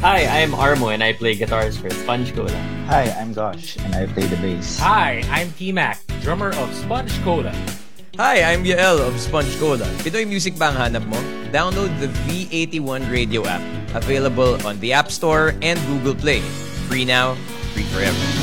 Hi, I'm Armo and I play guitars for Sponge Cola. Hi, I'm Gosh, and I play the bass. Hi, I'm T-Mac, drummer of Sponge Cola. Hi, I'm Yael of Sponge Cola. Pinoy music ba ang hanap mo? Download the V81 Radio app. Available on the App Store and Google Play. Free now, free forever.